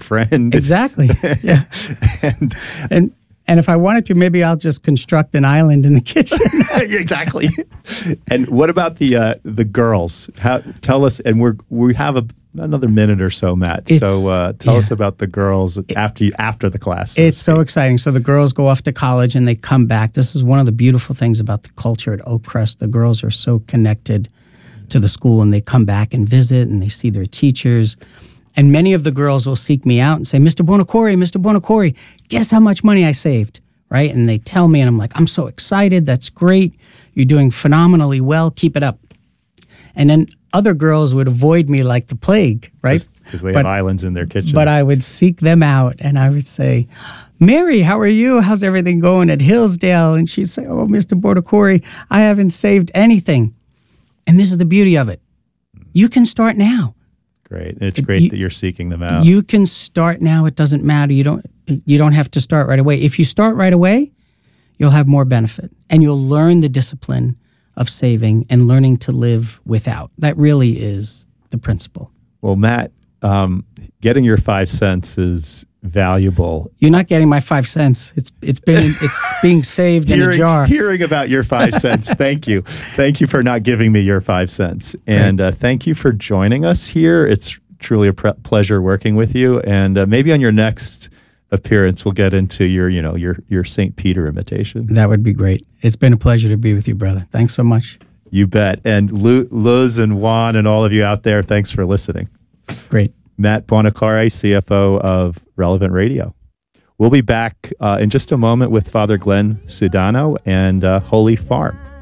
friend. Exactly. Yeah. And if I wanted to, maybe I'll just construct an island in the kitchen. Exactly. And what about the girls? Tell us, and we have another minute or so, Matt. Tell us about the girls after the class. It's so exciting. So the girls go off to college and they come back. This is one of the beautiful things about the culture at Oakcrest. The girls are so connected to the school, and they come back and visit, and they see their teachers. And many of the girls will seek me out and say, Mr. Buonocore, guess how much money I saved, right? And they tell me, and I'm like, I'm so excited. That's great. You're doing phenomenally well. Keep it up. And then other girls would avoid me like the plague, right? Because they have islands in their kitchen. But I would seek them out, and I would say, Mary, how are you? How's everything going at Hillsdale? And she'd say, oh, Mr. Buonocore, I haven't saved anything. And this is the beauty of it. You can start now. Great. It's great that you're seeking them out. You can start now. It doesn't matter. You don't have to start right away. If you start right away, you'll have more benefit, and you'll learn the discipline of saving and learning to live without. That really is the principle. Well, Matt, getting your 5 cents is valuable. You're not getting my 5 cents. It's being saved in a jar. Hearing about your 5 cents. Thank you. Thank you for not giving me your 5 cents. And thank you for joining us here. It's truly a pleasure working with you. And maybe on your next appearance, we'll get into your St. Peter imitation. That would be great. It's been a pleasure to be with you, brother. Thanks so much. You bet. And Luz and Juan and all of you out there, thanks for listening. Great. Matt Buonocore, CFO of Relevant Radio. We'll be back in just a moment with Father Glenn Sudano and Holy Farm.